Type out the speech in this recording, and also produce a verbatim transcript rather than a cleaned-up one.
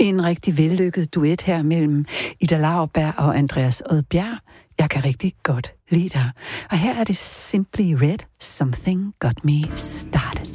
En rigtig vellykket duet her mellem Ida Lauerberg og Andreas Odbjerg. Jeg kan rigtig godt lide dig. Og her er det Simply Red, Something Got Me Started.